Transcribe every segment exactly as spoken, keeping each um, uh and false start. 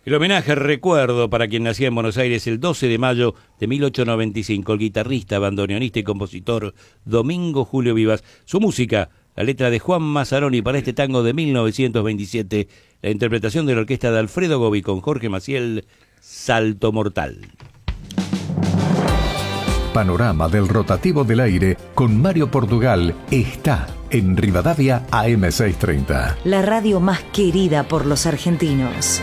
El homenaje, recuerdo, para quien nacía en Buenos Aires el doce de mayo de mil ochocientos noventa y cinco, el guitarrista, bandoneonista y compositor Domingo Julio Vivas. Su música, la letra de Juan Mazzaroni para este tango de mil novecientos veintisiete, la interpretación de la orquesta de Alfredo Gobi con Jorge Maciel, Salto Mortal. Panorama del rotativo del aire con Mario Portugal está en Rivadavia A M seiscientos treinta. La radio más querida por los argentinos.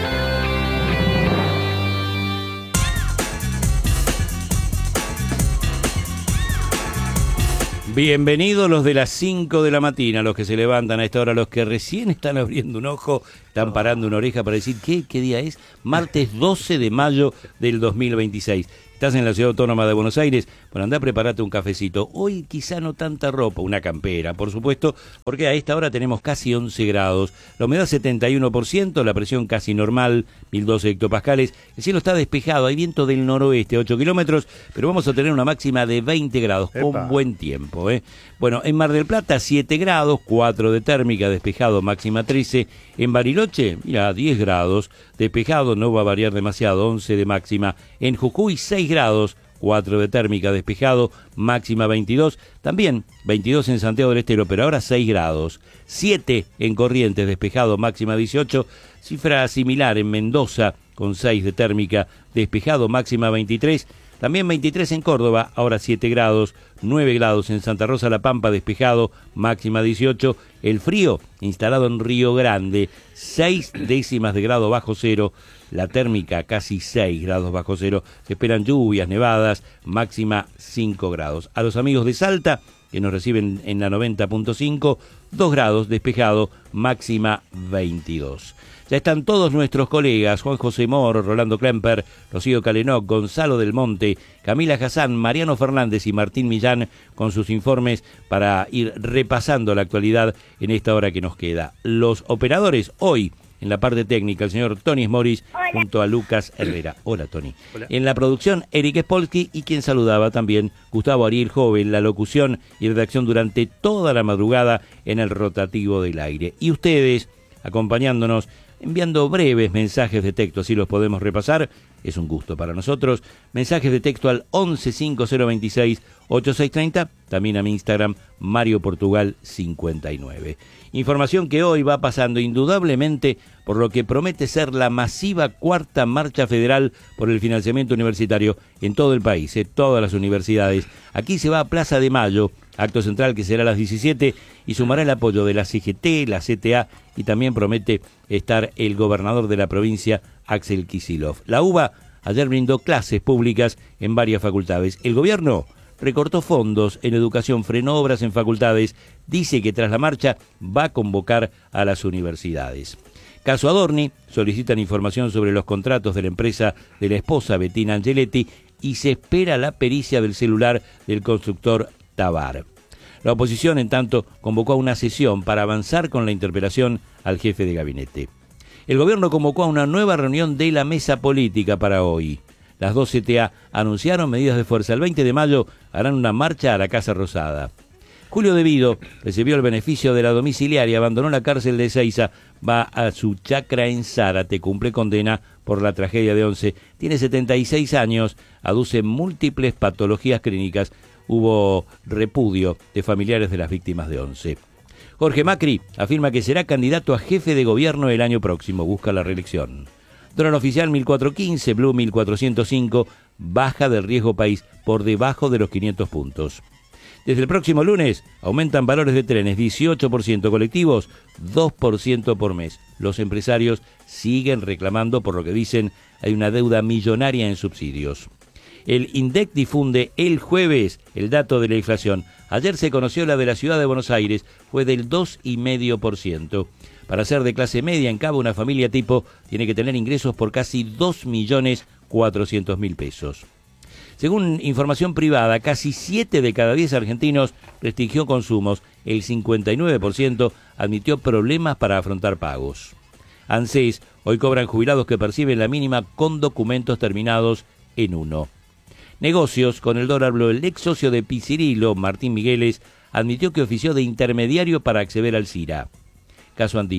Bienvenidos los de las cinco de la mañana, los que se levantan a esta hora, los que recién están abriendo un ojo, están parando una oreja para decir, ¿qué, qué día es? Martes doce de mayo del dos mil veintiséis. Estás en la Ciudad Autónoma de Buenos Aires, bueno, andá, prepárate un cafecito. Hoy quizá no tanta ropa, una campera, por supuesto, porque a esta hora tenemos casi once grados, la humedad setenta y uno por ciento, la presión casi normal, mil doce hectopascales, el cielo está despejado, hay viento del noroeste, ocho kilómetros, pero vamos a tener una máxima de veinte grados, con Epa. buen tiempo, ¿eh? Bueno, en Mar del Plata, siete grados, cuatro de térmica, despejado, máxima trece. En Bariloche, mira, diez grados, despejado, no va a variar demasiado, once de máxima. En Jujuy, seis grados, cuatro de térmica, despejado, máxima veintidós. También veintidós en Santiago del Estero, pero ahora seis grados. siete en Corrientes, despejado, máxima dieciocho. Cifra similar en Mendoza, con seis de térmica, despejado, máxima veintitrés. También veintitrés en Córdoba, ahora siete grados, nueve grados en Santa Rosa La Pampa, despejado, máxima dieciocho. El frío instalado en Río Grande, seis décimas de grado bajo cero. La térmica casi seis grados bajo cero. Se esperan lluvias, nevadas, máxima cinco grados. A los amigos de Salta, que nos reciben en la noventa punto cinco, dos grados, despejado, máxima veintidós. Ya están todos nuestros colegas, Juan José Moro, Rolando Klemper, Rocío Calenoc, Gonzalo del Monte, Camila Hassan, Mariano Fernández y Martín Millán con sus informes para ir repasando la actualidad en esta hora que nos queda. Los operadores hoy, en la parte técnica, el señor Tony Smoris junto a Lucas Herrera. Hola, Tony. Hola. En la producción, Eric Spolsky y quien saludaba también, Gustavo Ariel Joven, la locución y redacción durante toda la madrugada en el rotativo del aire. Y ustedes, acompañándonos, enviando breves mensajes de texto, así los podemos repasar, es un gusto para nosotros. Mensajes de texto al once cinco cero veintiséis ochenta y seis treinta, también a mi Instagram, Mario Portugal cincuenta y nueve. Información que hoy va pasando indudablemente por lo que promete ser la masiva cuarta marcha federal por el financiamiento universitario en todo el país, en todas las universidades. Aquí se va a Plaza de Mayo, acto central que será a las diecisiete y sumará el apoyo de la C G T, la C T A y también promete estar el gobernador de la provincia, Axel Kicillof. La UBA ayer brindó clases públicas en varias facultades. El gobierno recortó fondos en educación, frenó obras en facultades, dice que tras la marcha va a convocar a las universidades. Caso Adorni, solicitan información sobre los contratos de la empresa de la esposa Bettina Angeletti y se espera la pericia del celular del constructor Tabar. La oposición, en tanto, convocó a una sesión para avanzar con la interpelación al jefe de gabinete. El gobierno convocó a una nueva reunión de la mesa política para hoy. Las dos C T A anunciaron medidas de fuerza. El veinte de mayo harán una marcha a la Casa Rosada. Julio De Vido recibió el beneficio de la domiciliaria, abandonó la cárcel de Ezeiza, va a su chacra en Zárate, cumple condena por la tragedia de Once. Tiene setenta y seis años, aduce múltiples patologías clínicas. Hubo repudio de familiares de las víctimas de Once. Jorge Macri afirma que será candidato a jefe de gobierno el año próximo, busca la reelección. Dólar oficial mil cuatrocientos quince, Blue mil cuatrocientos cinco, baja del riesgo país por debajo de los quinientos puntos. Desde el próximo lunes aumentan valores de trenes, dieciocho por ciento, colectivos, dos por ciento por mes. Los empresarios siguen reclamando, por lo que dicen, hay una deuda millonaria en subsidios. El INDEC difunde el jueves el dato de la inflación. Ayer se conoció la de la ciudad de Buenos Aires, fue del dos coma cinco por ciento. Para ser de clase media en Cabo, una familia tipo tiene que tener ingresos por casi dos millones cuatrocientos mil pesos. Según información privada, casi siete de cada diez argentinos restringió consumos. El cincuenta y nueve por ciento admitió problemas para afrontar pagos. ANSES hoy cobran jubilados que perciben la mínima con documentos terminados en uno. Negocios, con el dólar blue, el ex socio de Picirilo, Martín Migueles, admitió que ofició de intermediario para acceder al C I R A. Caso Andís,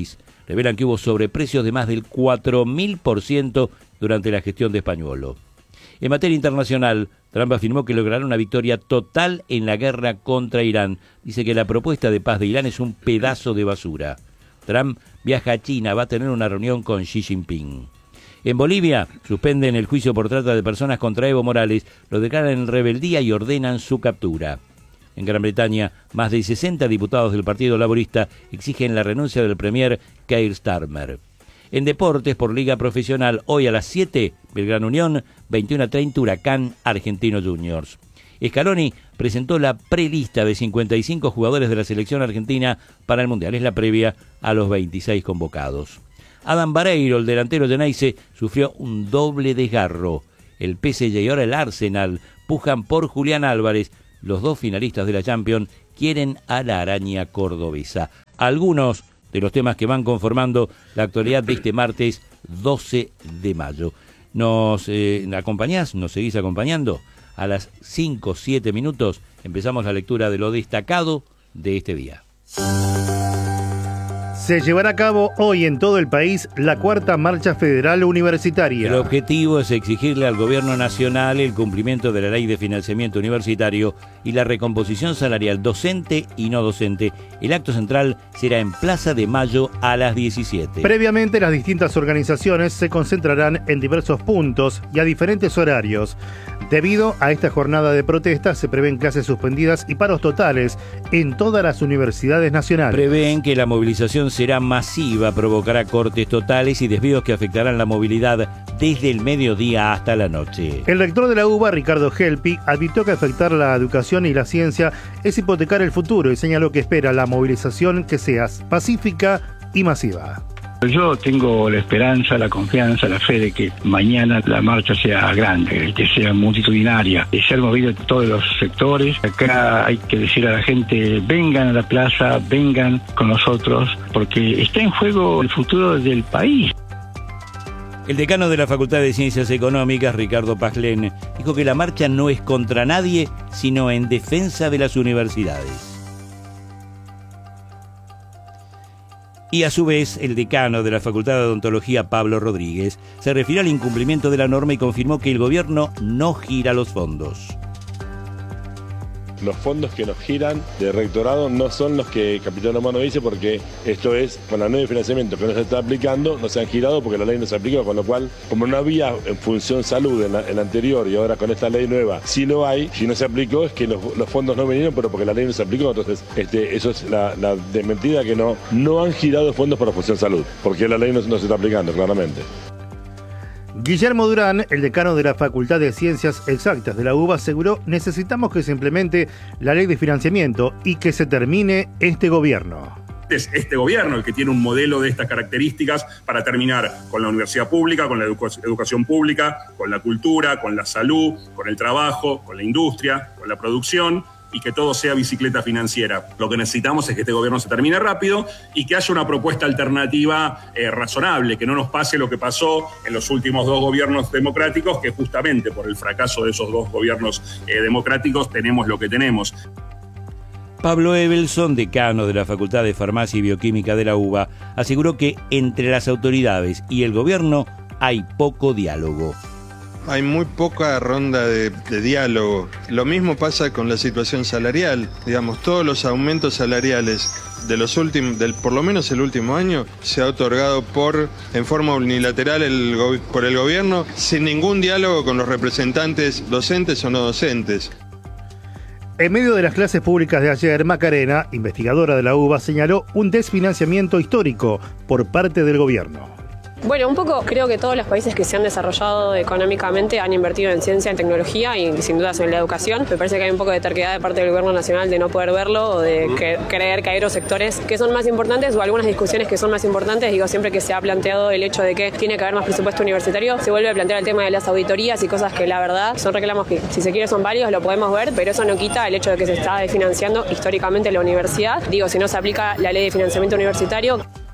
revelan que hubo sobreprecios de más del cuatro mil por ciento durante la gestión de Spagnuolo. En materia internacional, Trump afirmó que logrará una victoria total en la guerra contra Irán. Dice que la propuesta de paz de Irán es un pedazo de basura. Trump viaja a China, va a tener una reunión con Xi Jinping. En Bolivia, suspenden el juicio por trata de personas contra Evo Morales, lo declaran en rebeldía y ordenan su captura. En Gran Bretaña, más de sesenta diputados del Partido Laborista exigen la renuncia del premier Keir Starmer. En deportes, por Liga Profesional, hoy a las siete, Belgrano Unión, veintiuno a treinta, Huracán Argentino Juniors. Scaloni presentó la prelista de cincuenta y cinco jugadores de la selección argentina para el Mundial. Es la previa a los veintiséis convocados. Adam Vareiro, el delantero de Neisse, sufrió un doble desgarro. El P S G y ahora el Arsenal pujan por Julián Álvarez. Los dos finalistas de la Champions quieren a la araña cordobesa. Algunos de los temas que van conformando la actualidad de este martes doce de mayo. ¿Nos eh, acompañás? ¿Nos seguís acompañando? A las cinco o siete minutos empezamos la lectura de lo destacado de este día. Se llevará a cabo hoy en todo el país la cuarta marcha federal universitaria. El objetivo es exigirle al gobierno nacional el cumplimiento de la ley de financiamiento universitario y la recomposición salarial docente y no docente. El acto central será en Plaza de Mayo a las diecisiete. Previamente, las distintas organizaciones se concentrarán en diversos puntos y a diferentes horarios. Debido a esta jornada de protesta, se prevén clases suspendidas y paros totales en todas las universidades nacionales. Prevén que la movilización será masiva, provocará cortes totales y desvíos que afectarán la movilidad desde el mediodía hasta la noche. El rector de la UBA, Ricardo Helpi, advirtió que afectar la educación y la ciencia es hipotecar el futuro y señaló que espera la movilización que sea pacífica y masiva. Yo tengo la esperanza, la confianza, la fe de que mañana la marcha sea grande, que sea multitudinaria, que sea movido de todos los sectores. Acá hay que decir a la gente, vengan a la plaza, vengan con nosotros, porque está en juego el futuro del país. El decano de la Facultad de Ciencias Económicas, Ricardo Pajlén, dijo que la marcha no es contra nadie, sino en defensa de las universidades. Y a su vez, el decano de la Facultad de Odontología, Pablo Rodríguez, se refirió al incumplimiento de la norma y confirmó que el gobierno no gira los fondos. Los fondos que nos giran de rectorado no son los que Capitán Humano dice, porque esto es con la ley de financiamiento que no se está aplicando, no se han girado porque la ley no se aplicó, con lo cual, como no había en función salud en la, en la anterior y ahora con esta ley nueva, si no hay, si no se aplicó, es que los, los fondos no vinieron, pero porque la ley no se aplicó. Entonces, este, eso es la, la desmentida, que no, no han girado fondos para función salud, porque la ley no, no se está aplicando, claramente. Guillermo Durán, el decano de la Facultad de Ciencias Exactas de la UBA, aseguró: necesitamos que se implemente la ley de financiamiento y que se termine este gobierno. Es este gobierno el que tiene un modelo de estas características para terminar con la universidad pública, con la educ- educación pública, con la cultura, con la salud, con el trabajo, con la industria, con la producción, y que todo sea bicicleta financiera. Lo que necesitamos es que este gobierno se termine rápido y que haya una propuesta alternativa eh, razonable, que no nos pase lo que pasó en los últimos dos gobiernos democráticos, que justamente por el fracaso de esos dos gobiernos eh, democráticos tenemos lo que tenemos. Pablo Evelson, decano de la Facultad de Farmacia y Bioquímica de la UBA, aseguró que entre las autoridades y el gobierno hay poco diálogo. Hay muy poca ronda de, de diálogo. Lo mismo pasa con la situación salarial. Digamos, todos los aumentos salariales de los últimos, del por lo menos el último año, se ha otorgado por en forma unilateral el, por el gobierno, sin ningún diálogo con los representantes docentes o no docentes. En medio de las clases públicas de ayer, Macarena, investigadora de la UBA, señaló un desfinanciamiento histórico por parte del gobierno. Bueno, un poco creo que todos los países que se han desarrollado económicamente han invertido en ciencia, en tecnología y sin dudas en la educación. Me parece que hay un poco de terquedad de parte del gobierno nacional de no poder verlo o de que, creer que hay otros sectores que son más importantes o algunas discusiones que son más importantes. Digo, siempre que se ha planteado el hecho de que tiene que haber más presupuesto universitario, se vuelve a plantear el tema de las auditorías y cosas que la verdad son reclamos que si se quiere son válidos, lo podemos ver, pero eso no quita el hecho de que se está desfinanciando históricamente la universidad. Digo, si no se aplica la ley de financiamiento universitario.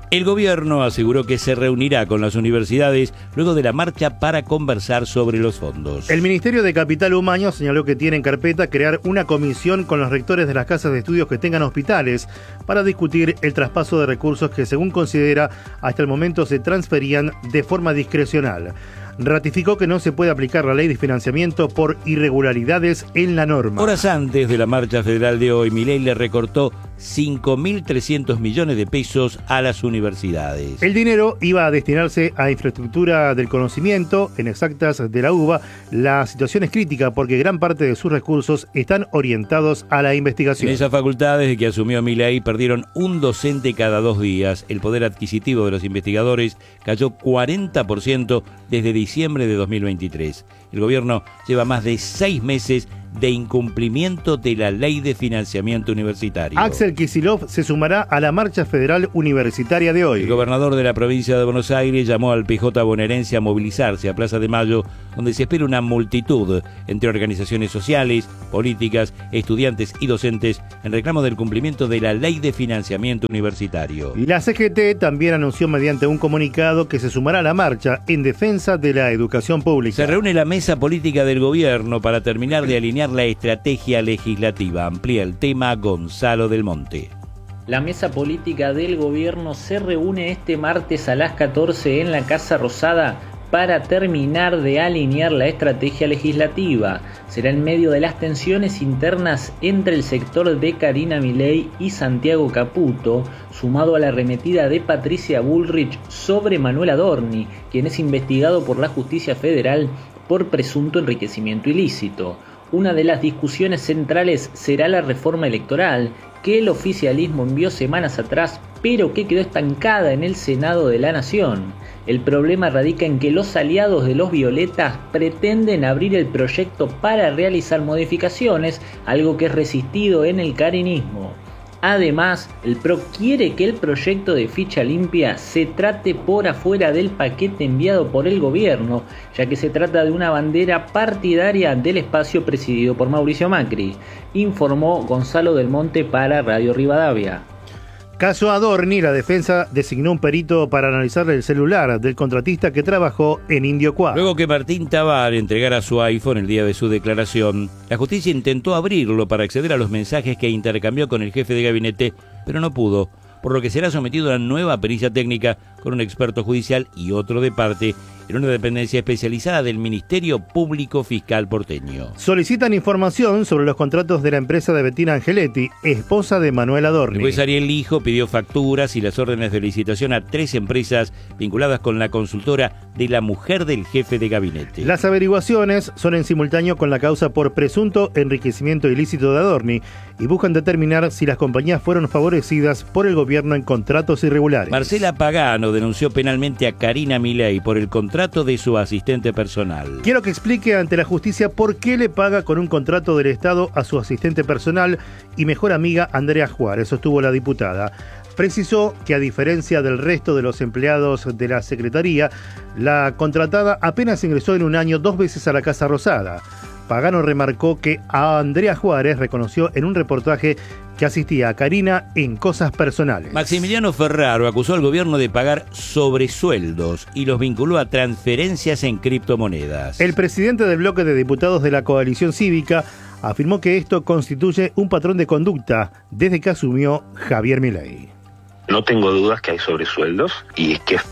El gobierno aseguró que se reunirá con las universidades luego de la marcha para conversar sobre los fondos. El Ministerio de Capital Humano señaló que tiene en carpeta crear una comisión con los rectores de las casas de estudios que tengan hospitales para discutir el traspaso de recursos que, según considera, hasta el momento se transferían de forma discrecional. Ratificó que no se puede aplicar la ley de financiamiento por irregularidades en la norma. Horas antes de la marcha federal de hoy, Milei le recortó cinco mil trescientos millones de pesos a las universidades. El dinero iba a destinarse a infraestructura del conocimiento. En Exactas de la U B A, la situación es crítica porque gran parte de sus recursos están orientados a la investigación. En esa facultad, desde que asumió Milei, perdieron un docente cada dos días. El poder adquisitivo de los investigadores cayó cuarenta por ciento desde diciembre de dos mil veintitrés. El gobierno lleva más de seis meses de incumplimiento de la ley de financiamiento universitario. Axel Kicillof se sumará a la marcha federal universitaria de hoy. El gobernador de la provincia de Buenos Aires llamó al P J bonaerense a movilizarse a Plaza de Mayo, donde se espera una multitud entre organizaciones sociales, políticas, estudiantes y docentes en reclamo del cumplimiento de la ley de financiamiento universitario. La C G T también anunció mediante un comunicado que se sumará a la marcha en defensa de la educación pública. Se reúne la mesa política del gobierno para terminar de alinear la estrategia legislativa. Amplía el tema Gonzalo del Monte. La mesa política del gobierno se reúne este martes a las catorce en la Casa Rosada para terminar de alinear la estrategia legislativa. Será en medio de las tensiones internas entre el sector de Karina Milei y Santiago Caputo, sumado a la arremetida de Patricia Bullrich sobre Manuel Adorni, quien es investigado por la justicia federal por presunto enriquecimiento ilícito. Una de las discusiones centrales será la reforma electoral, que el oficialismo envió semanas atrás, pero que quedó estancada en el Senado de la Nación. El problema radica en que los aliados de los violetas pretenden abrir el proyecto para realizar modificaciones, algo que es resistido en el carinismo. Además, el P R O quiere que el proyecto de ficha limpia se trate por afuera del paquete enviado por el gobierno, ya que se trata de una bandera partidaria del espacio presidido por Mauricio Macri, informó Gonzalo del Monte para Radio Rivadavia. Caso Adorni, la defensa designó un perito para analizar el celular del contratista que trabajó en Indio Cuá. Luego que Martín Tabar entregara su iPhone el día de su declaración, la justicia intentó abrirlo para acceder a los mensajes que intercambió con el jefe de gabinete, pero no pudo, por lo que será sometido a una nueva pericia técnica con un experto judicial y otro de parte en una dependencia especializada del Ministerio Público Fiscal porteño. Solicitan información sobre los contratos de la empresa de Bettina Angeletti, esposa de Manuel Adorni. El juez Ariel Lijo pidió facturas y las órdenes de licitación a tres empresas vinculadas con la consultora de la mujer del jefe de gabinete. Las averiguaciones son en simultáneo con la causa por presunto enriquecimiento ilícito de Adorni y buscan determinar si las compañías fueron favorecidas por el gobierno en contratos irregulares. Marcela Pagano denunció penalmente a Karina Milei por el contrato de su asistente personal. Quiero que explique ante la justicia por qué le paga con un contrato del Estado a su asistente personal y mejor amiga Andrea Juárez, sostuvo la diputada. Precisó que a diferencia del resto de los empleados de la Secretaría, la contratada apenas ingresó en un año dos veces a la Casa Rosada. Pagano remarcó que a Andrea Juárez reconoció en un reportaje que asistía a Karina en cosas personales. Maximiliano Ferraro acusó al gobierno de pagar sobresueldos y los vinculó a transferencias en criptomonedas. El presidente del bloque de diputados de la coalición cívica afirmó que esto constituye un patrón de conducta desde que asumió Javier Milei. No tengo dudas que hay sobresueldos y es que es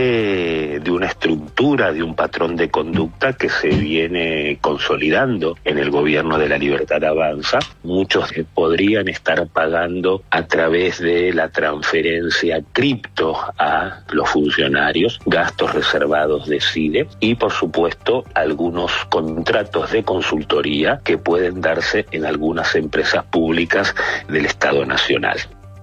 parte de una estructura, de un patrón de conducta que se viene consolidando en el gobierno de La Libertad Avanza. Muchos podrían estar pagando a través de la transferencia cripto a los funcionarios, gastos reservados de CIDE y por supuesto algunos contratos de consultoría que pueden darse en algunas empresas públicas del Estado Nacional.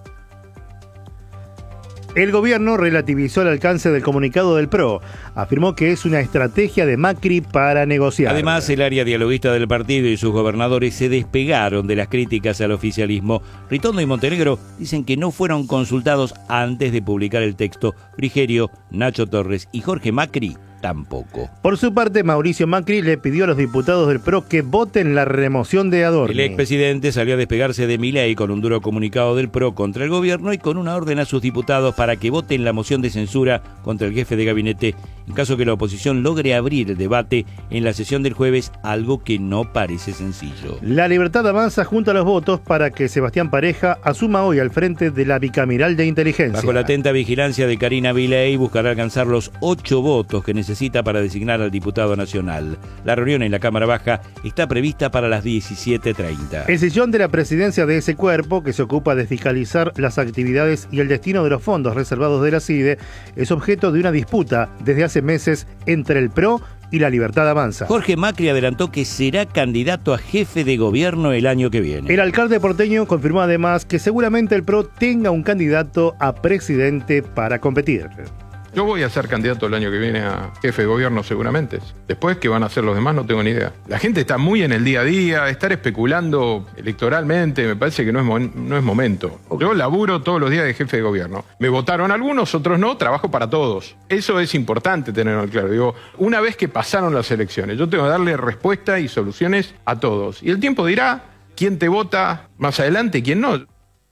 El gobierno relativizó el alcance del comunicado del P R O. Afirmó que es una estrategia de Macri para negociar. Además, el área dialoguista del partido y sus gobernadores se despegaron de las críticas al oficialismo. Ritondo y Montenegro dicen que no fueron consultados antes de publicar el texto. Frigerio, Nacho Torres y Jorge Macri tampoco. Por su parte, Mauricio Macri le pidió a los diputados del P R O que voten la remoción de Adorni. El expresidente salió a despegarse de Milei con un duro comunicado del P R O contra el gobierno y con una orden a sus diputados para que voten la moción de censura contra el jefe de gabinete en caso que la oposición logre abrir el debate en la sesión del jueves, algo que no parece sencillo. La Libertad avanza junto a los votos para que Sebastián Pareja asuma hoy al frente de la bicameral de inteligencia. Bajo la atenta vigilancia de Karina Milei, buscará alcanzar los ocho votos que necesita para designar al diputado nacional. La reunión en la Cámara Baja está prevista para las diecisiete treinta. El sillón de la presidencia de ese cuerpo, que se ocupa de fiscalizar las actividades y el destino de los fondos reservados de la CIDE, es objeto de una disputa desde hace meses entre el P R O y la Libertad Avanza. Jorge Macri adelantó que será candidato a jefe de gobierno el año que viene. El alcalde porteño confirmó además que seguramente el P R O tenga un candidato a presidente para competir. Yo voy a ser candidato el año que viene a jefe de gobierno seguramente. Después, ¿qué van a hacer los demás? No tengo ni idea. La gente está muy en el día a día, estar especulando electoralmente, me parece que no es, mo- no es momento. Yo laburo todos los días de jefe de gobierno. Me votaron algunos, otros no, trabajo para todos. Eso es importante tenerlo claro. Digo, una vez que pasaron las elecciones, yo tengo que darle respuesta y soluciones a todos. Y el tiempo dirá quién te vota más adelante y quién no.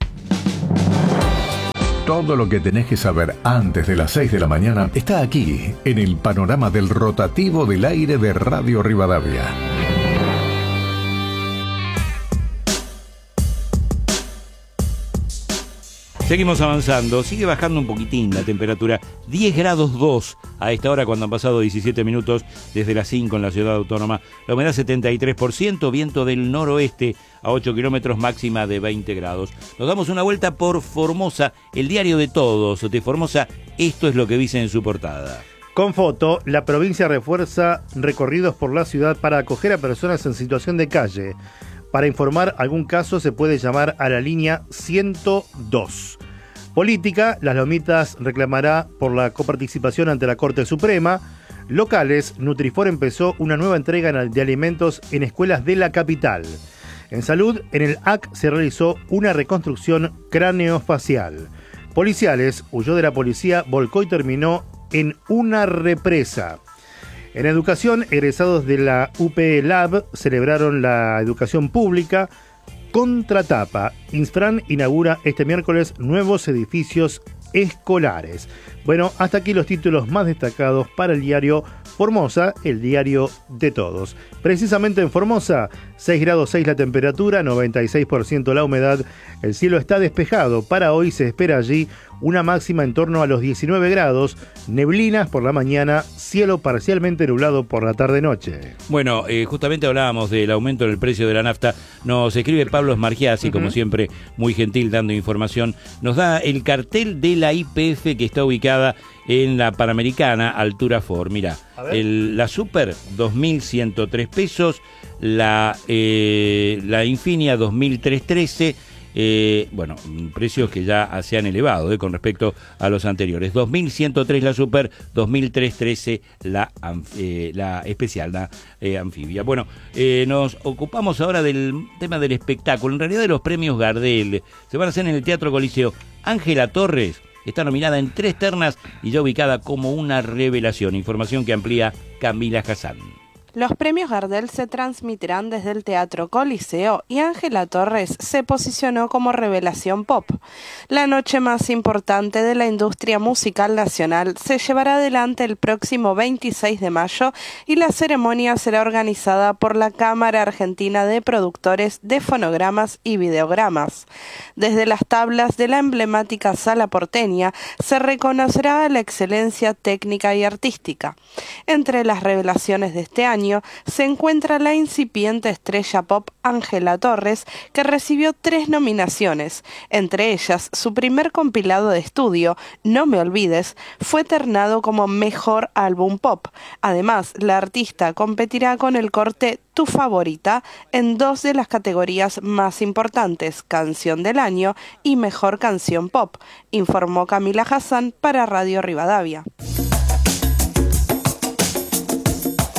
Todo lo que tenés que saber antes de las seis de la mañana está aquí, en el panorama del rotativo del aire de Radio Rivadavia. Seguimos avanzando, sigue bajando un poquitín la temperatura, diez grados dos a esta hora cuando han pasado diecisiete minutos desde las cinco en la ciudad autónoma. La humedad setenta y tres por ciento, viento del noroeste a ocho kilómetros, máxima de veinte grados. Nos damos una vuelta por Formosa, el diario de todos de Formosa. Esto es lo que dice en su portada. Con foto, la provincia refuerza recorridos por la ciudad para acoger a personas en situación de calle. Para informar algún caso se puede llamar a la línea ciento dos. Política, Las Lomitas reclamará por la coparticipación ante la Corte Suprema. Locales, Nutrifor empezó una nueva entrega de alimentos en escuelas de la capital. En salud, en el A C se realizó una reconstrucción craneofacial. Policiales, huyó de la policía, volcó y terminó en una represa. En educación, egresados de la U P E Lab celebraron la educación pública. Contratapa, Insfran inaugura este miércoles nuevos edificios escolares. Bueno, hasta aquí los títulos más destacados para el diario Formosa, el diario de todos. Precisamente en Formosa, seis grados seis la temperatura, noventa y seis por ciento la humedad. El cielo está despejado. Para hoy se espera allí una máxima en torno a los diecinueve grados, neblinas por la mañana, cielo parcialmente nublado por la tarde-noche. Bueno, eh, justamente hablábamos del aumento del precio de la nafta. Nos escribe Pablo Smargiassi, uh-huh. como siempre, muy gentil dando información. Nos da el cartel de la Y P F que está ubicada en la Panamericana, altura Ford. Mira, el, la Super, dos mil ciento tres pesos, la, eh, la Infinia, dos mil trescientos trece. Eh, bueno, precios que ya se han elevado eh, con respecto a los anteriores. dos mil ciento tres la Super, dos mil trescientos trece la, eh, la especial, la eh, anfibia. Bueno, eh, nos ocupamos ahora del tema del espectáculo, en realidad de los premios Gardel. Se van a hacer en el Teatro Coliseo. Ángela Torres está nominada en tres ternas y ya ubicada como una revelación. Información que amplía Camila Hassan. Los premios Gardel se transmitirán desde el Teatro Coliseo y Ángela Torres se posicionó como revelación pop. La noche más importante de la industria musical nacional se llevará adelante el próximo veintiséis de mayo y la ceremonia será organizada por la Cámara Argentina de Productores de Fonogramas y Videogramas. Desde las tablas de la emblemática Sala Porteña se reconocerá la excelencia técnica y artística. Entre las revelaciones de este año se encuentra la incipiente estrella pop Ángela Torres, que recibió tres nominaciones, entre ellas su primer compilado de estudio, No Me Olvides, fue ternado como Mejor Álbum Pop. Además, la artista competirá con el corte Tu Favorita en dos de las categorías más importantes, Canción del Año y Mejor Canción Pop, informó Camila Hassan para Radio Rivadavia.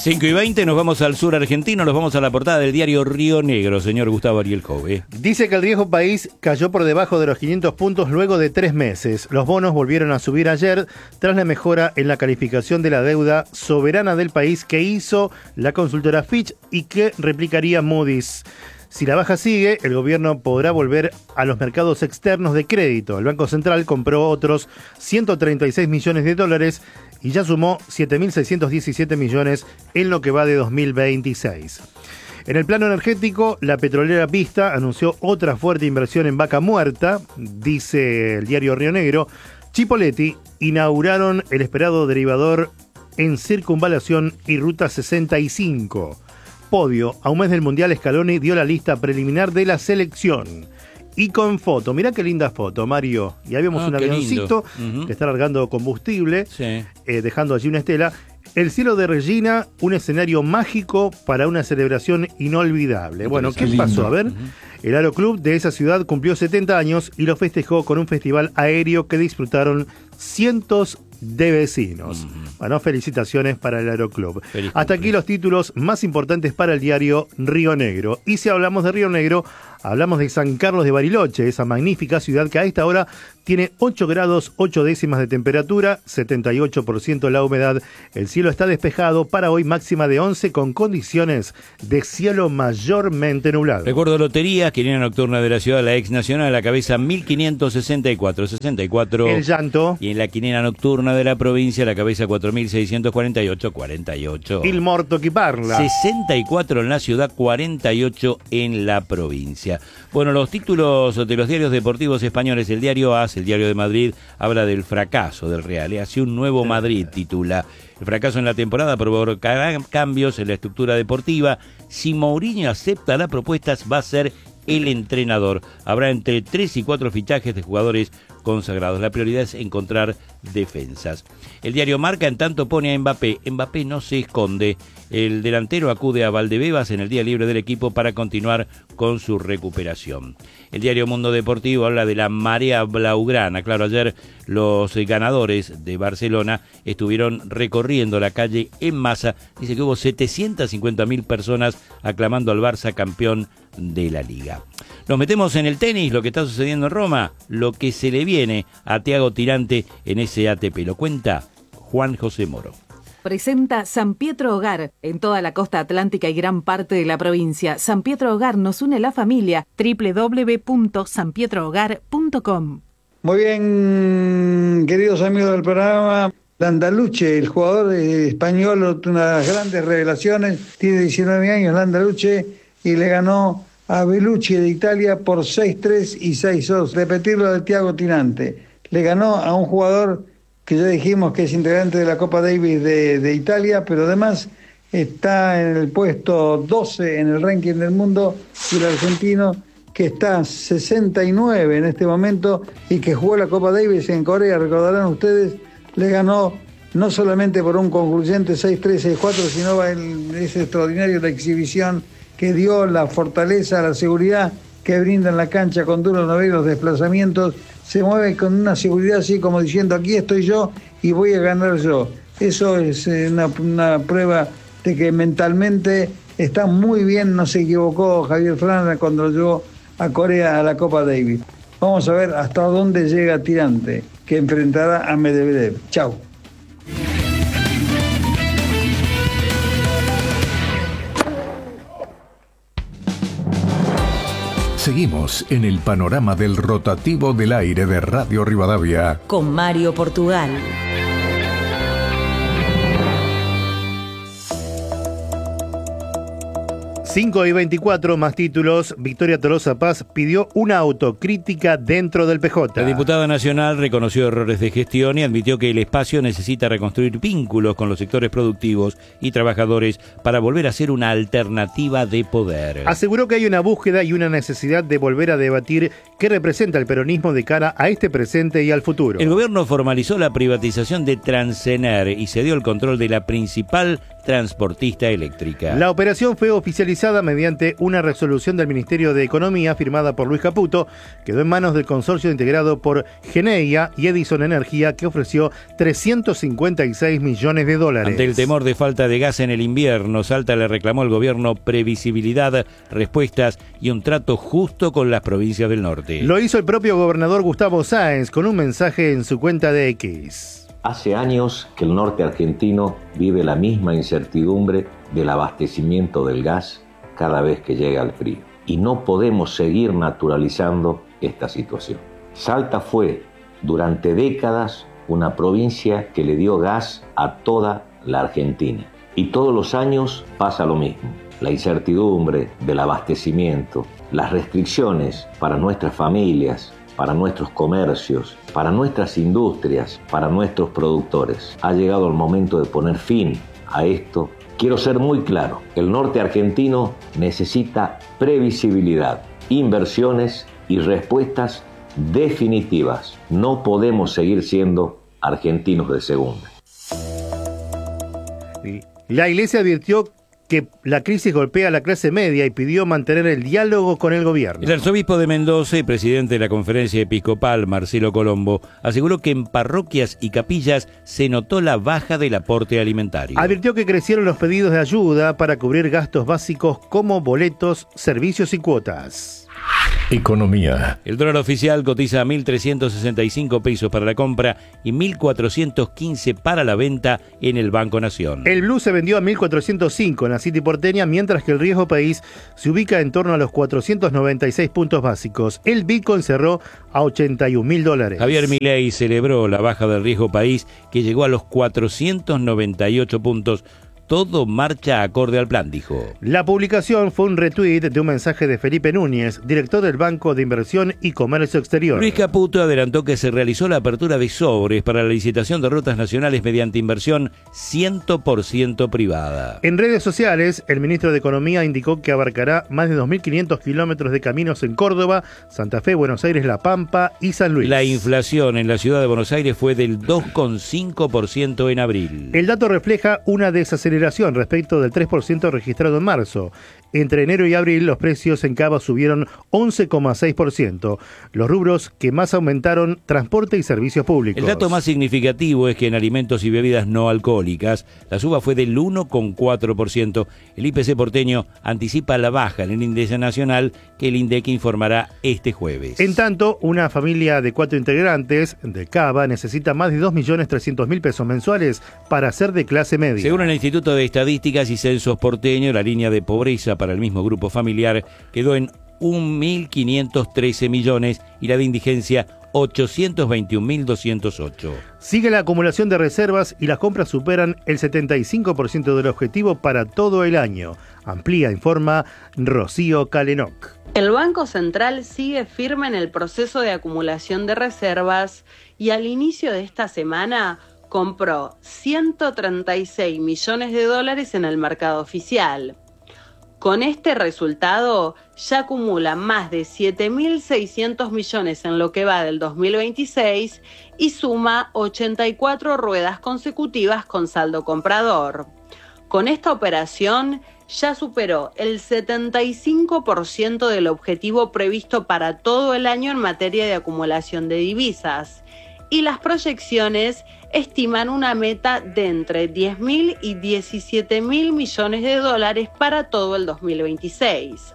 cinco y veinte, nos vamos al sur argentino, nos vamos a la portada del diario Río Negro, señor Gustavo Ariel Jove. Dice que el riesgo país cayó por debajo de los quinientos puntos luego de tres meses. Los bonos volvieron a subir ayer tras la mejora en la calificación de la deuda soberana del país que hizo la consultora Fitch y que replicaría Moody's. Si la baja sigue, el gobierno podrá volver a los mercados externos de crédito. El Banco Central compró otros ciento treinta y seis millones de dólares y ya sumó siete mil seiscientos diecisiete millones en lo que va de dos mil veintiséis. En el plano energético, la petrolera Vista anunció otra fuerte inversión en Vaca Muerta, dice el diario Río Negro. Chipoleti inauguraron el esperado derivador en Circunvalación y Ruta sesenta y cinco. Podio, a un mes del Mundial, Scaloni dio la lista preliminar de la selección. Y con foto, mirá qué linda foto, Mario. Y habíamos ah, un avioncito uh-huh. que está largando combustible, sí. eh, dejando allí una estela. El cielo de Regina, un escenario mágico para una celebración inolvidable. Bueno, ¿qué pasó? A ver, uh-huh. el Aeroclub de esa ciudad cumplió setenta años y lo festejó con un festival aéreo que disfrutaron cientos de vecinos. Uh-huh. Bueno, felicitaciones para el Aeroclub. Feliz Hasta aquí los títulos más importantes para el diario Río Negro. Y si hablamos de Río Negro, hablamos de San Carlos de Bariloche, esa magnífica ciudad que a esta hora tiene ocho grados ocho décimas de temperatura, setenta y ocho por ciento la humedad. El cielo está despejado para hoy, máxima de once con condiciones de cielo mayormente nublado. Recuerdo loterías, quiniela nocturna de la ciudad, la ex nacional, la cabeza mil quinientos sesenta y cuatro, sesenta y cuatro. El llanto. Y en la quiniela nocturna de la provincia, la cabeza cuatro mil seiscientos cuarenta y ocho, cuarenta y ocho. Il morto chi parla. sesenta y cuatro en la ciudad, cuarenta y ocho en la provincia. Bueno, los títulos de los diarios deportivos españoles, el diario A S, el diario de Madrid, habla del fracaso del Real. Hace un nuevo Madrid, titula. El fracaso en la temporada provocará cambios en la estructura deportiva. Si Mourinho acepta la propuesta, va a ser el entrenador. Habrá entre tres y cuatro fichajes de jugadores consagrados. La prioridad es encontrar defensas. El diario Marca, en tanto, pone a Mbappé. Mbappé no se esconde. El delantero acude a Valdebebas en el día libre del equipo para continuar con su recuperación. El diario Mundo Deportivo habla de la marea blaugrana. Claro, ayer los ganadores de Barcelona estuvieron recorriendo la calle en masa. Dice que hubo setecientas cincuenta mil personas aclamando al Barça campeón de la Liga. Nos metemos en el tenis, lo que está sucediendo en Roma, lo que se le viene a Thiago Tirante en ese A T P. Lo cuenta Juan José Moro. Presenta San Pietro Hogar en toda la costa atlántica y gran parte de la provincia. San Pietro Hogar nos une la familia. doble u doble u doble u punto san pietro hogar punto com. Muy bien, queridos amigos del programa. Landaluce, el jugador español, una de las grandes revelaciones, tiene diecinueve años, Landaluce, y le ganó a Bellucci de Italia por seis tres y seis dos. Repetirlo de Thiago Tirante. Le ganó a un jugador que ya dijimos que es integrante de la Copa Davis de, de Italia, pero además está en el puesto doce en el ranking del mundo, y el argentino que está sesenta y nueve en este momento y que jugó la Copa Davis en Corea, recordarán ustedes, le ganó no solamente por un concluyente seis tres, seis cuatro, sino el, es extraordinario la exhibición que dio, la fortaleza, la seguridad que brinda en la cancha con duros novelos desplazamientos. Se mueve con una seguridad así como diciendo, aquí estoy yo y voy a ganar yo. Eso es una, una prueba de que mentalmente está muy bien, no se equivocó Javier Frana cuando lo llevó a Corea a la Copa Davis. Vamos a ver hasta dónde llega Tirante, que enfrentará a Medvedev. Chau. Seguimos en el panorama del rotativo del aire de Radio Rivadavia con Mario Portugal. cinco y veinticuatro, más títulos. Victoria Tolosa Paz pidió una autocrítica dentro del P J. La diputada nacional reconoció errores de gestión y admitió que el espacio necesita reconstruir vínculos con los sectores productivos y trabajadores para volver a ser una alternativa de poder. Aseguró que hay una búsqueda y una necesidad de volver a debatir qué representa el peronismo de cara a este presente y al futuro. El gobierno formalizó la privatización de Transener y cedió el control de la principal transportista eléctrica. La operación fue oficializada mediante una resolución del Ministerio de Economía firmada por Luis Caputo. Quedó en manos del consorcio integrado por Geneia y Edison Energía, que ofreció trescientos cincuenta y seis millones de dólares. Ante el temor de falta de gas en el invierno, Salta le reclamó al gobierno previsibilidad, respuestas y un trato justo con las provincias del norte. Lo hizo el propio gobernador Gustavo Sáenz con un mensaje en su cuenta de X. Hace años que el norte argentino vive la misma incertidumbre del abastecimiento del gas cada vez que llega el frío. Y no podemos seguir naturalizando esta situación. Salta fue durante décadas una provincia que le dio gas a toda la Argentina. Y todos los años pasa lo mismo. La incertidumbre del abastecimiento, las restricciones para nuestras familias, para nuestros comercios, para nuestras industrias, para nuestros productores. Ha llegado el momento de poner fin a esto. Quiero ser muy claro, el norte argentino necesita previsibilidad, inversiones y respuestas definitivas. No podemos seguir siendo argentinos de segunda. La Iglesia advirtió que la crisis golpea a la clase media y pidió mantener el diálogo con el gobierno. El arzobispo de Mendoza y presidente de la Conferencia Episcopal, Marcelo Colombo, aseguró que en parroquias y capillas se notó la baja del aporte alimentario. Advirtió que crecieron los pedidos de ayuda para cubrir gastos básicos como boletos, servicios y cuotas. Economía. El dólar oficial cotiza a mil trescientos sesenta y cinco pesos para la compra y mil cuatrocientos quince para la venta en el Banco Nación. El blue se vendió a mil cuatrocientos cinco en la City porteña, mientras que el riesgo país se ubica en torno a los cuatrocientos noventa y seis puntos básicos. El Bitcoin cerró a ochenta y un mil dólares. Javier Milei celebró la baja del riesgo país, que llegó a los cuatrocientos noventa y ocho puntos. Todo marcha acorde al plan, dijo. La publicación fue un retweet de un mensaje de Felipe Núñez, director del Banco de Inversión y Comercio Exterior. Luis Caputo adelantó que se realizó la apertura de sobres para la licitación de rutas nacionales mediante inversión cien por ciento privada. En redes sociales, el ministro de Economía indicó que abarcará más de dos mil quinientos kilómetros de caminos en Córdoba, Santa Fe, Buenos Aires, La Pampa y San Luis. La inflación en la ciudad de Buenos Aires fue del dos coma cinco por ciento en abril. El dato refleja una desaceleración respecto del tres por ciento registrado en marzo. Entre enero y abril los precios en Cava subieron once coma seis por ciento. Los rubros que más aumentaron, transporte y servicios públicos. El dato más significativo es que en alimentos y bebidas no alcohólicas la suba fue del uno coma cuatro por ciento. El I P C porteño anticipa la baja en el índice nacional que el INDEC informará este jueves. En tanto, una familia de cuatro integrantes de Cava necesita más de dos millones trescientos mil pesos mensuales para ser de clase media. Según el Instituto de Estadísticas y Censos porteño, la línea de pobreza para el mismo grupo familiar quedó en mil quinientos trece millones y la de indigencia ochocientos veintiún mil doscientos ocho. Sigue la acumulación de reservas y las compras superan el setenta y cinco por ciento del objetivo para todo el año. Amplía, informa Rocío Calenoc. El Banco Central sigue firme en el proceso de acumulación de reservas y al inicio de esta semana compró ciento treinta y seis millones de dólares en el mercado oficial. Con este resultado, ya acumula más de siete mil seiscientos millones en lo que va del dos mil veintiséis y suma ochenta y cuatro ruedas consecutivas con saldo comprador. Con esta operación, ya superó el setenta y cinco por ciento del objetivo previsto para todo el año en materia de acumulación de divisas, y las proyecciones estiman una meta de entre diez mil y diecisiete mil millones de dólares para todo el dos mil veintiséis.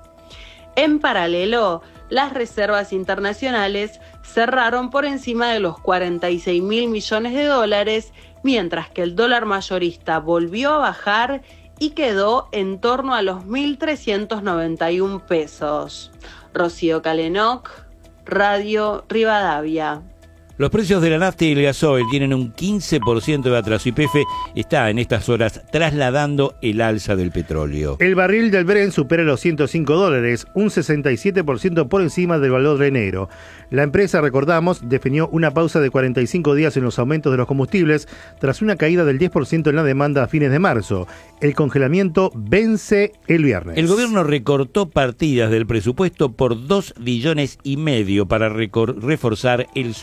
En paralelo, las reservas internacionales cerraron por encima de los cuarenta y seis mil millones de dólares, mientras que el dólar mayorista volvió a bajar y quedó en torno a los mil trescientos noventa y un pesos. Rocío Calenoc, Radio Rivadavia. Los precios de la nafta y el gasoil tienen un quince por ciento de atraso y P F está en estas horas trasladando el alza del petróleo. El barril del Brent supera los ciento cinco dólares, un sesenta y siete por ciento por encima del valor de enero. La empresa, recordamos, definió una pausa de cuarenta y cinco días en los aumentos de los combustibles tras una caída del diez por ciento en la demanda a fines de marzo. El congelamiento vence el viernes. El gobierno recortó partidas del presupuesto por dos billones y medio para recor- reforzar el superávit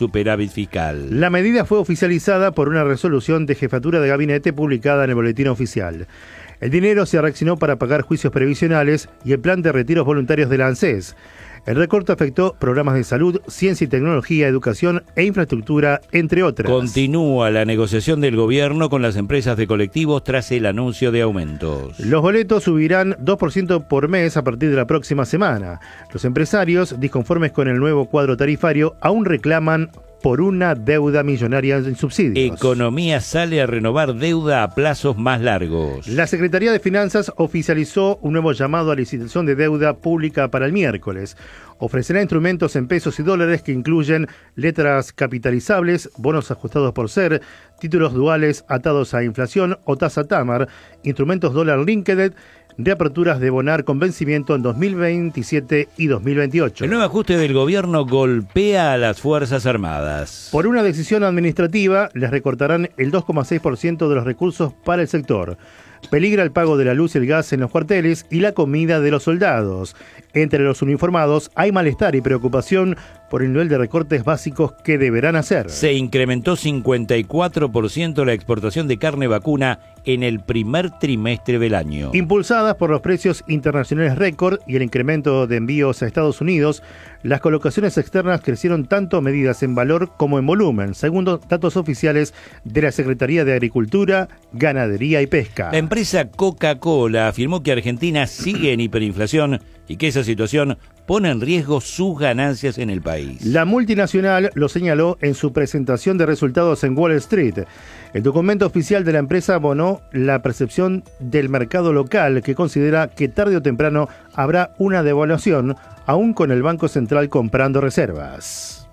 déficit fiscal. La medida fue oficializada por una resolución de jefatura de gabinete publicada en el Boletín Oficial. El dinero se reaccionó para pagar juicios previsionales y el plan de retiros voluntarios de la ANSES. El recorte afectó programas de salud, ciencia y tecnología, educación e infraestructura, entre otras. Continúa la negociación del gobierno con las empresas de colectivos tras el anuncio de aumentos. Los boletos subirán dos por ciento por mes a partir de la próxima semana. Los empresarios, disconformes con el nuevo cuadro tarifario, aún reclaman por una deuda millonaria en subsidios. Economía sale a renovar deuda a plazos más largos. La Secretaría de Finanzas oficializó un nuevo llamado a licitación de deuda pública para el miércoles. Ofrecerá instrumentos en pesos y dólares que incluyen letras capitalizables, bonos ajustados por ser, títulos duales atados a inflación o tasa Tamar, instrumentos dólar linked, reaperturas de bonar con vencimiento en dos mil veintisiete y dos mil veintiocho. El nuevo ajuste del gobierno golpea a las Fuerzas Armadas. Por una decisión administrativa, les recortarán el dos coma seis por ciento de los recursos para el sector. Peligra el pago de la luz y el gas en los cuarteles y la comida de los soldados. Entre los uniformados hay malestar y preocupación por el nivel de recortes básicos que deberán hacer. Se incrementó cincuenta y cuatro por ciento la exportación de carne vacuna en el primer trimestre del año. Impulsadas por los precios internacionales récord y el incremento de envíos a Estados Unidos, las colocaciones externas crecieron tanto medidas en valor como en volumen, según datos oficiales de la Secretaría de Agricultura, Ganadería y Pesca. La empresa Coca-Cola afirmó que Argentina sigue en hiperinflación y que esa situación pone en riesgo sus ganancias en el país. La multinacional lo señaló en su presentación de resultados en Wall Street. El documento oficial de la empresa abonó la percepción del mercado local, que considera que tarde o temprano habrá una devaluación, aún con el Banco Central comprando reservas.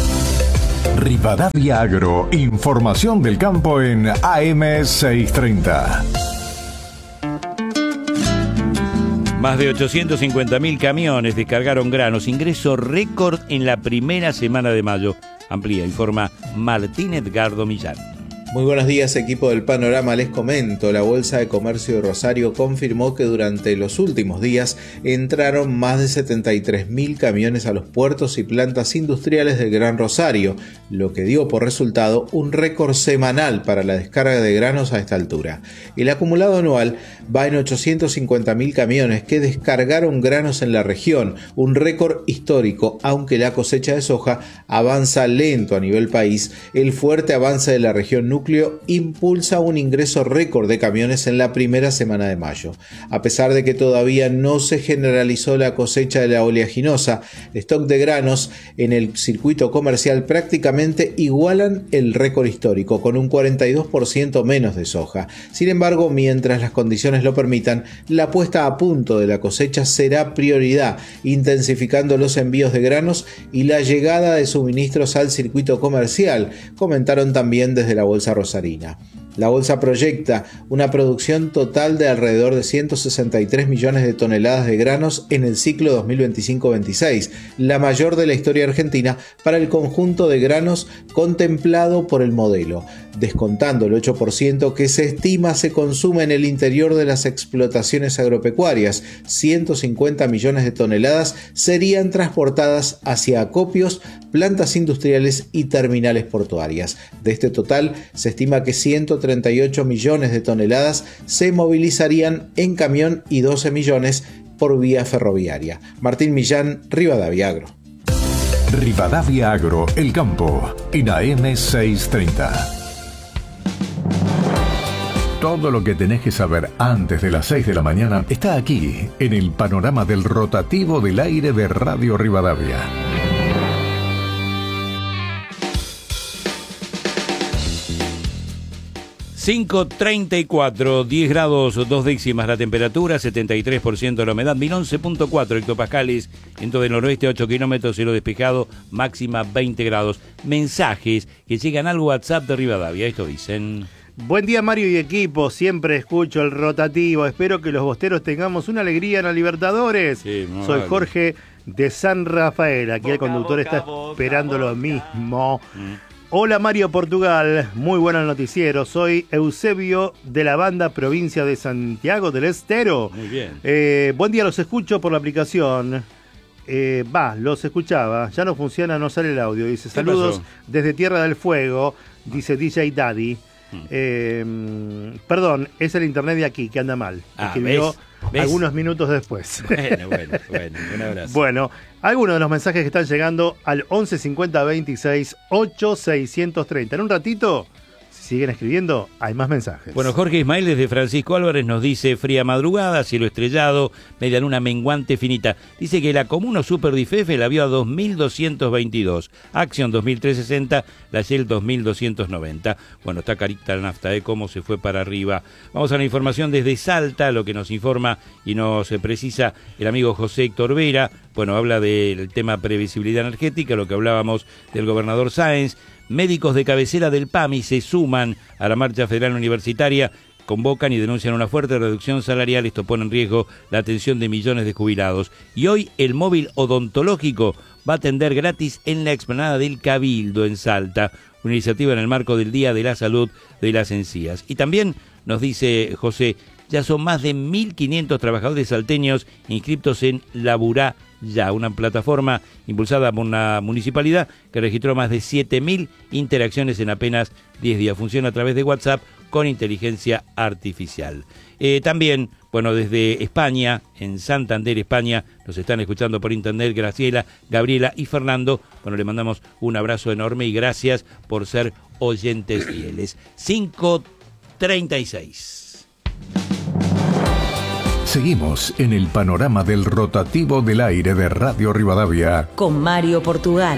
Rivadavia Agro, información del campo en A M seiscientos treinta. Más de ochocientos cincuenta mil camiones descargaron granos, ingreso récord en la primera semana de mayo. Amplía, informa Martín Edgardo Millán. Muy buenos días, equipo del Panorama. Les comento, la Bolsa de Comercio de Rosario confirmó que durante los últimos días entraron más de setenta y tres mil camiones a los puertos y plantas industriales del Gran Rosario, lo que dio por resultado un récord semanal para la descarga de granos a esta altura. El acumulado anual va en ochocientos cincuenta mil camiones que descargaron granos en la región, un récord histórico, aunque la cosecha de soja avanza lento a nivel país. El fuerte avance de la región núcleo impulsa un ingreso récord de camiones en la primera semana de mayo. A pesar de que todavía no se generalizó la cosecha de la oleaginosa, el stock de granos en el circuito comercial prácticamente igualan el récord histórico, con un cuarenta y dos por ciento menos de soja. Sin embargo, mientras las condiciones lo permitan, la puesta a punto de la cosecha será prioridad, intensificando los envíos de granos y la llegada de suministros al circuito comercial, comentaron también desde la Bolsa Rosarina. La bolsa proyecta una producción total de alrededor de ciento sesenta y tres millones de toneladas de granos en el ciclo dos mil veinticinco veintiséis, la mayor de la historia argentina para el conjunto de granos contemplado por el modelo, descontando el ocho por ciento que se estima se consume en el interior de las explotaciones agropecuarias. ciento cincuenta millones de toneladas serían transportadas hacia acopios, plantas industriales y terminales portuarias. De este total, se estima que ciento treinta y ocho millones de toneladas se movilizarían en camión y doce millones por vía ferroviaria. Martín Millán, Rivadavia Agro. Rivadavia Agro, el campo, en A M seiscientos treinta. Todo lo que tenés que saber antes de las seis de la mañana está aquí, en el panorama del rotativo del aire de Radio Rivadavia. cinco treinta y cuatro, diez grados, dos décimas la temperatura, setenta y tres por ciento la humedad, mil once punto cuatro hectopascales, viento del noroeste, ocho kilómetros, cielo despejado, máxima veinte grados. Mensajes que llegan al WhatsApp de Rivadavia, esto dicen... Buen día, Mario y equipo, siempre escucho el rotativo, espero que los bosteros tengamos una alegría en la Libertadores. Sí, no Soy vale. Jorge de San Rafael, aquí boca, el conductor boca, está boca, esperando boca. Lo mismo. Mm. Hola Mario Portugal, muy buen noticiero, soy Eusebio de la banda provincia de Santiago del Estero. Muy bien. Eh, buen día, los escucho por la aplicación. eh, va, los escuchaba, ya no funciona, no sale el audio. Dice, saludos pasó? desde Tierra del Fuego, dice D J Daddy. Hmm. Eh, perdón, es el internet de aquí que anda mal. Ah, Escribió ¿ves? ¿Ves? algunos minutos después. Bueno, bueno, bueno, un abrazo. Bueno, algunos de los mensajes que están llegando al once cincuenta veintiséis ocho seiscientos treinta. En un ratito, si siguen escribiendo, hay más mensajes. Bueno, Jorge Ismael desde Francisco Álvarez nos dice fría madrugada, cielo estrellado, media luna menguante finita. Dice que la Comuna Super Difefe la vio a dos mil doscientos veintidós, Action dos mil trescientos sesenta, la Shell dos mil doscientos noventa. Bueno, está carita la nafta, ¿eh? Cómo se fue para arriba. Vamos a la información desde Salta, lo que nos informa y nos precisa el amigo José Héctor Vera. Bueno, habla del tema previsibilidad energética, lo que hablábamos del gobernador Sáenz. Médicos de cabecera del P A M I se suman a la marcha federal universitaria, convocan y denuncian una fuerte reducción salarial. Esto pone en riesgo la atención de millones de jubilados. Y hoy el móvil odontológico va a atender gratis en la explanada del Cabildo en Salta, una iniciativa en el marco del Día de la Salud de las Encías. Y también nos dice José, ya son más de mil quinientos trabajadores salteños inscriptos en Laburá Ya, una plataforma impulsada por una municipalidad que registró más de siete mil interacciones en apenas diez días. Funciona a través de WhatsApp con inteligencia artificial. Eh, también, bueno, desde España, en Santander, España, nos están escuchando por internet Graciela, Gabriela y Fernando. Bueno, le mandamos un abrazo enorme y gracias por ser oyentes fieles. cinco treinta y seis. Seguimos en el panorama del rotativo del aire de Radio Rivadavia. Con Mario Portugal.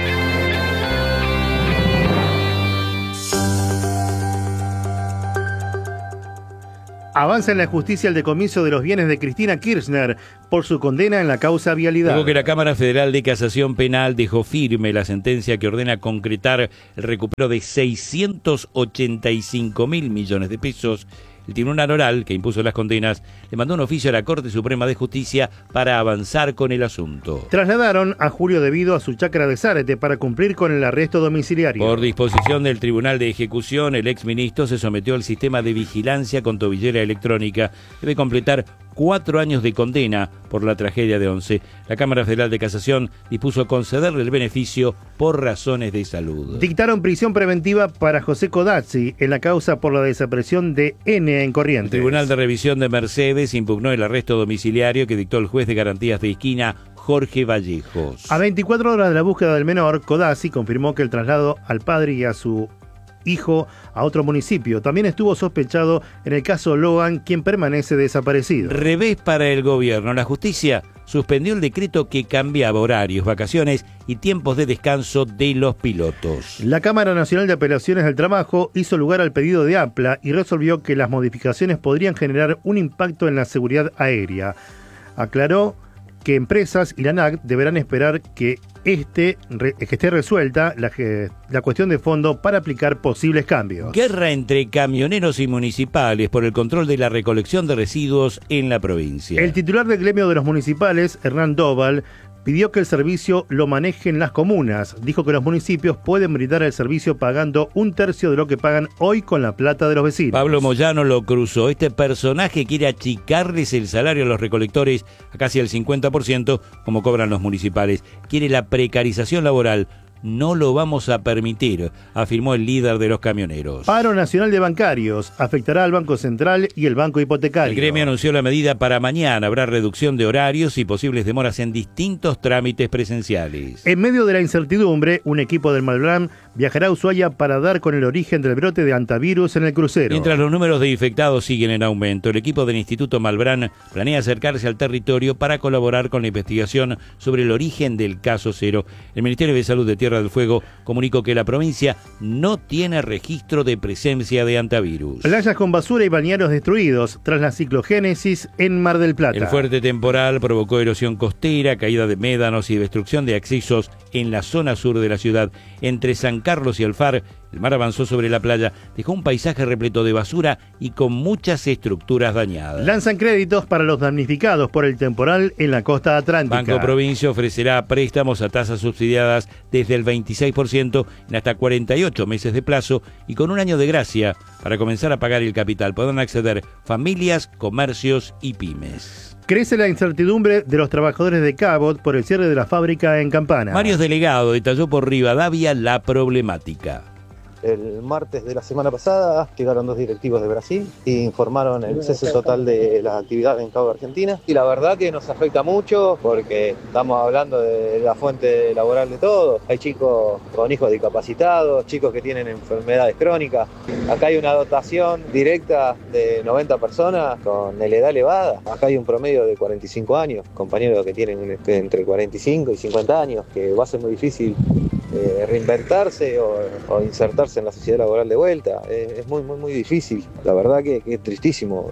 Avanza en la justicia el decomiso de los bienes de Cristina Kirchner por su condena en la causa vialidad. Luego que la Cámara Federal de Casación Penal dejó firme la sentencia que ordena concretar el recupero de seiscientos ochenta y cinco mil millones de pesos, el Tribunal Oral, que impuso las condenas, le mandó un oficio a la Corte Suprema de Justicia para avanzar con el asunto. Trasladaron a Julio Devido a su chacra de Zárate para cumplir con el arresto domiciliario. Por disposición del Tribunal de Ejecución, el exministro se sometió al sistema de vigilancia con tobillera electrónica. Debe completar cuatro años de condena por la tragedia de Once. La Cámara Federal de Casación dispuso concederle el beneficio por razones de salud. Dictaron prisión preventiva para José Codazzi en la causa por la desaparición de N en Corrientes. El Tribunal de Revisión de Mercedes impugnó el arresto domiciliario que dictó el juez de garantías de esquina, Jorge Vallejos. A veinticuatro horas de la búsqueda del menor, Codazzi confirmó que el traslado al padre y a su hijo a otro municipio. También estuvo sospechado en el caso Logan, quien permanece desaparecido. Revés para el gobierno. La justicia suspendió el decreto que cambiaba horarios, vacaciones y tiempos de descanso de los pilotos. La Cámara Nacional de Apelaciones del Trabajo hizo lugar al pedido de APLA y resolvió que las modificaciones podrían generar un impacto en la seguridad aérea. Aclaró que empresas y la ANAC deberán esperar que, este, que esté resuelta la, la cuestión de fondo para aplicar posibles cambios. Guerra entre camioneros y municipales por el control de la recolección de residuos en la provincia. El titular del gremio de los municipales, Hernán Doval, pidió que el servicio lo manejen las comunas. Dijo que los municipios pueden brindar el servicio pagando un tercio de lo que pagan hoy con la plata de los vecinos. Pablo Moyano lo cruzó. Este personaje quiere achicarles el salario a los recolectores a casi el cincuenta por ciento, como cobran los municipales. Quiere la precarización laboral. No lo vamos a permitir, afirmó el líder de los camioneros. Paro nacional de bancarios afectará al Banco Central y el Banco Hipotecario. El gremio anunció la medida para mañana. Habrá reducción de horarios y posibles demoras en distintos trámites presenciales. En medio de la incertidumbre, un equipo del Malbrán viajará a Ushuaia para dar con el origen del brote de hantavirus en el crucero. Mientras los números de infectados siguen en aumento, el equipo del Instituto Malbrán planea acercarse al territorio para colaborar con la investigación sobre el origen del caso cero. El Ministerio de Salud de Tierra del Fuego comunicó que la provincia no tiene registro de presencia de hantavirus. Playas con basura y balnearios destruidos tras la ciclogénesis en Mar del Plata. El fuerte temporal provocó erosión costera, caída de médanos y destrucción de accesos en la zona sur de la ciudad. Entre San Carlos y Alfar El mar avanzó sobre la playa, dejó un paisaje repleto de basura y con muchas estructuras dañadas. Lanzan créditos para los damnificados por el temporal en la costa atlántica. Banco Provincia ofrecerá préstamos a tasas subsidiadas desde el veintiséis por ciento en hasta cuarenta y ocho meses de plazo y con un año de gracia para comenzar a pagar el capital. Podrán acceder familias, comercios y pymes. Crece la incertidumbre de los trabajadores de Cabot por el cierre de la fábrica en Campana. Mario Delegado detalló por Rivadavia la problemática. El martes de la semana pasada llegaron dos directivos de Brasil e informaron el cese total de las actividades en Cabo Argentina. Y la verdad que nos afecta mucho porque estamos hablando de la fuente laboral de todos. Hay chicos con hijos discapacitados, chicos que tienen enfermedades crónicas. Acá hay una dotación directa de noventa personas con la edad elevada. Acá hay un promedio de cuarenta y cinco años, compañeros que tienen entre cuarenta y cinco y cincuenta años, que va a ser muy difícil eh, reinventarse o, o insertarse en la sociedad laboral de vuelta. Eh, es muy, muy, muy difícil. La verdad que, que es tristísimo.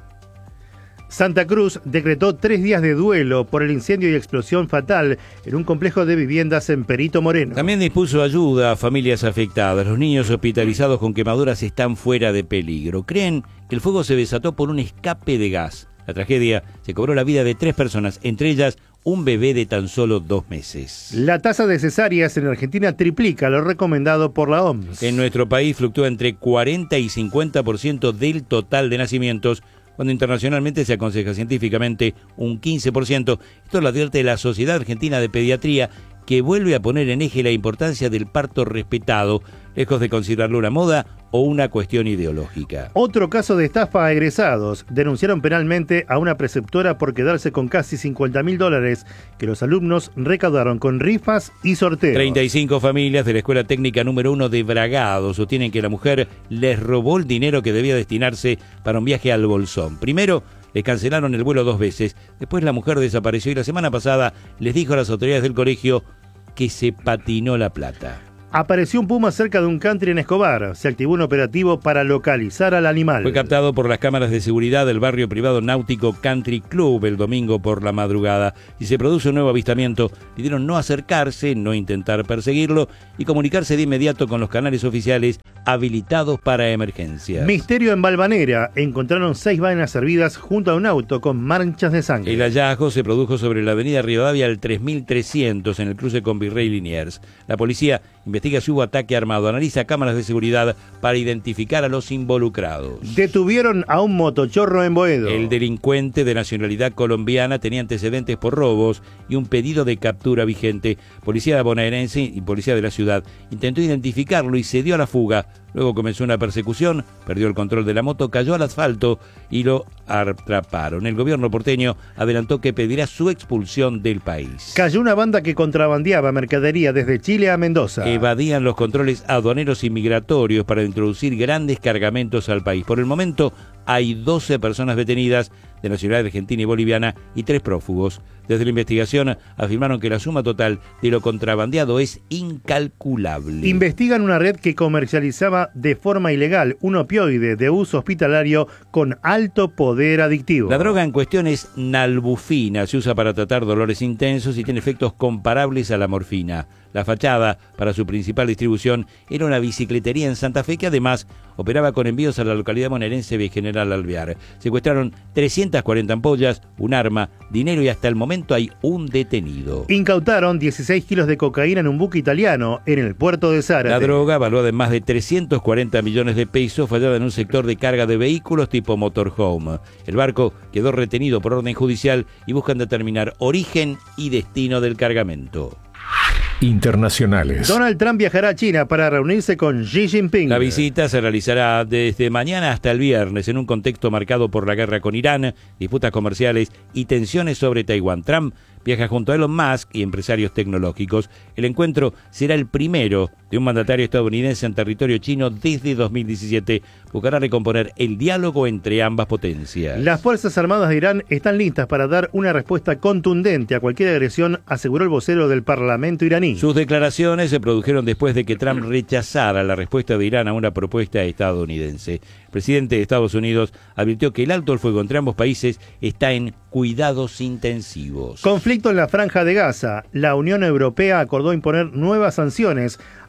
Santa Cruz decretó tres días de duelo por el incendio y explosión fatal en un complejo de viviendas en Perito Moreno. También dispuso ayuda a familias afectadas. Los niños hospitalizados con quemaduras están fuera de peligro. Creen que el fuego se desató por un escape de gas. La tragedia se cobró la vida de tres personas, entre ellas un bebé de tan solo dos meses. La tasa de cesáreas en Argentina triplica lo recomendado por la O M S. En nuestro país fluctúa entre cuarenta y cincuenta por ciento del total de nacimientos, cuando internacionalmente se aconseja científicamente un quince por ciento. Esto lo advierte la Sociedad Argentina de Pediatría, que vuelve a poner en eje la importancia del parto respetado, lejos de considerarlo una moda o una cuestión ideológica. Otro caso de estafa a egresados. Denunciaron penalmente a una preceptora por quedarse con casi cincuenta mil dólares que los alumnos recaudaron con rifas y sorteos. treinta y cinco familias de la Escuela Técnica número uno de Bragado sostienen que la mujer les robó el dinero que debía destinarse para un viaje al Bolsón. Primero, les cancelaron el vuelo dos veces. Después la mujer desapareció y la semana pasada les dijo a las autoridades del colegio que se patinó la plata. Apareció un puma cerca de un country en Escobar. Se activó un operativo para localizar al animal. Fue captado por las cámaras de seguridad del barrio privado náutico Country Club el domingo por la madrugada. Si se produce un nuevo avistamiento, pidieron no acercarse, no intentar perseguirlo y comunicarse de inmediato con los canales oficiales habilitados para emergencias. Misterio en Valvanera. Encontraron seis vainas servidas junto a un auto con manchas de sangre. El hallazgo se produjo sobre la avenida Rivadavia al tres mil trescientos en el cruce con Virrey Liniers. La policía investiga si hubo ataque armado, analiza cámaras de seguridad para identificar a los involucrados. Detuvieron a un motochorro en Boedo. El delincuente de nacionalidad colombiana tenía antecedentes por robos y un pedido de captura vigente. Policía bonaerense y policía de la ciudad intentó identificarlo y se dio a la fuga. Luego comenzó una persecución, perdió el control de la moto, cayó al asfalto y lo atraparon. El gobierno porteño adelantó que pedirá su expulsión del país. Cayó una banda que contrabandeaba mercadería desde Chile a Mendoza. Evadían los controles aduaneros y migratorios para introducir grandes cargamentos al país. Por el momento hay doce personas detenidas de nacionalidad argentina y boliviana y tres prófugos. Desde la investigación afirmaron que la suma total de lo contrabandeado es incalculable. Investigan una red que comercializaba de forma ilegal un opioide de uso hospitalario con alto poder adictivo. La droga en cuestión es nalbufina, se usa para tratar dolores intensos y tiene efectos comparables a la morfina. La fachada para su principal distribución era una bicicletería en Santa Fe que además operaba con envíos a la localidad bonaerense de General Alvear. Secuestraron trescientas cuarenta ampollas, un arma, dinero y hasta el momento hay un detenido. Incautaron dieciséis kilos de cocaína en un buque italiano en el puerto de Zárate. La droga, valuada en más de trescientos cuarenta millones de pesos, fallaba en un sector de carga de vehículos tipo motorhome. El barco quedó retenido por orden judicial y buscan determinar origen y destino del cargamento. Internacionales. Donald Trump viajará a China para reunirse con Xi Jinping. La visita se realizará desde mañana hasta el viernes en un contexto marcado por la guerra con Irán, disputas comerciales y tensiones sobre Taiwán. Trump viaja junto a Elon Musk y empresarios tecnológicos. El encuentro será el primero de un mandatario estadounidense en territorio chino desde dos mil diecisiete. Buscará recomponer el diálogo entre ambas potencias. Las Fuerzas Armadas de Irán están listas para dar una respuesta contundente a cualquier agresión, aseguró el vocero del Parlamento iraní. Sus declaraciones se produjeron después de que Trump rechazara la respuesta de Irán a una propuesta estadounidense. El presidente de Estados Unidos advirtió que el alto el fuego entre ambos países está en cuidados intensivos. Conflicto en la Franja de Gaza. La Unión Europea acordó imponer nuevas sanciones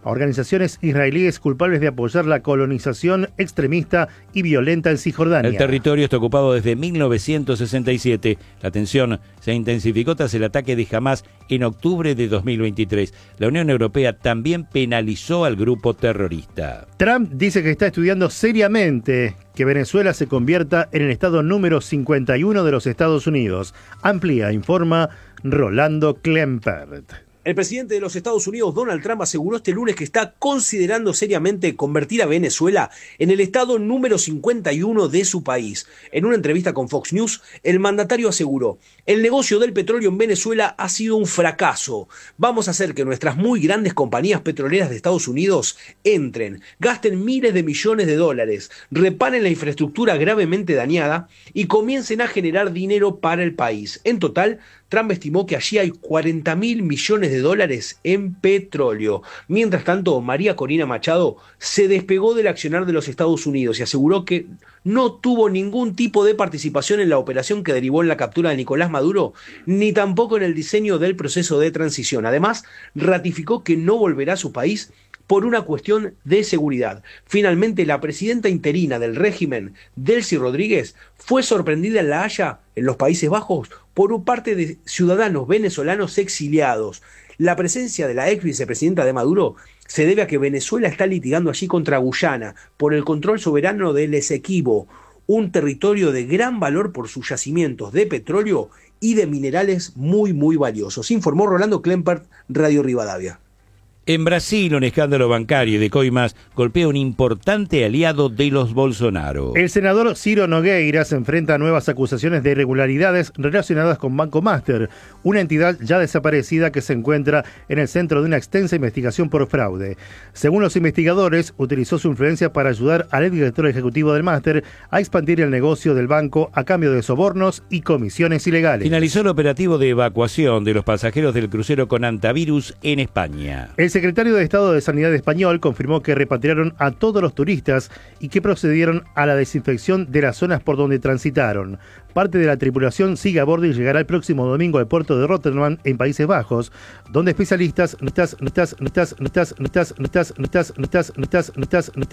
a organizaciones israelíes culpables de apoyar la colonización extremista y violenta en Cisjordania. El territorio está ocupado desde mil novecientos sesenta y siete. La tensión se intensificó tras el ataque de Hamás en octubre de dos mil veintitrés. La Unión Europea también penalizó al grupo terrorista. Trump dice que está estudiando seriamente que Venezuela se convierta en el estado número cincuenta y uno de los Estados Unidos. Amplía, informa Rolando Klempert. El presidente de los Estados Unidos, Donald Trump, aseguró este lunes que está considerando seriamente convertir a Venezuela en el estado número cincuenta y uno de su país. En una entrevista con Fox News, el mandatario aseguró: el negocio del petróleo en Venezuela ha sido un fracaso. Vamos a hacer que nuestras muy grandes compañías petroleras de Estados Unidos entren, gasten miles de millones de dólares, reparen la infraestructura gravemente dañada y comiencen a generar dinero para el país. En total, Trump estimó que allí hay cuarenta mil millones de dólares en petróleo. Mientras tanto, María Corina Machado se despegó del accionar de los Estados Unidos y aseguró que no tuvo ningún tipo de participación en la operación que derivó en la captura de Nicolás Maduro, ni tampoco en el diseño del proceso de transición. Además, ratificó que no volverá a su país por una cuestión de seguridad. Finalmente, la presidenta interina del régimen, Delcy Rodríguez, fue sorprendida en La Haya, en los Países Bajos, por parte de ciudadanos venezolanos exiliados. La presencia de la ex vicepresidenta de Maduro se debe a que Venezuela está litigando allí contra Guyana por el control soberano del Esequibo, un territorio de gran valor por sus yacimientos de petróleo y de minerales muy, muy valiosos. Informó Rolando Klempert, Radio Rivadavia. En Brasil, un escándalo bancario de coimas golpea a un importante aliado de los Bolsonaro. El senador Ciro Nogueira se enfrenta a nuevas acusaciones de irregularidades relacionadas con Banco Master, una entidad ya desaparecida que se encuentra en el centro de una extensa investigación por fraude. Según los investigadores, utilizó su influencia para ayudar al director ejecutivo del Master a expandir el negocio del banco a cambio de sobornos y comisiones ilegales. Finalizó el operativo de evacuación de los pasajeros del crucero con antivirus en España. El secretario de Estado de Sanidad español confirmó que repatriaron a todos los turistas y que procedieron a la desinfección de las zonas por donde transitaron. Parte de la tripulación sigue a bordo y llegará el próximo domingo al puerto de Rotterdam, en Países Bajos, donde especialistas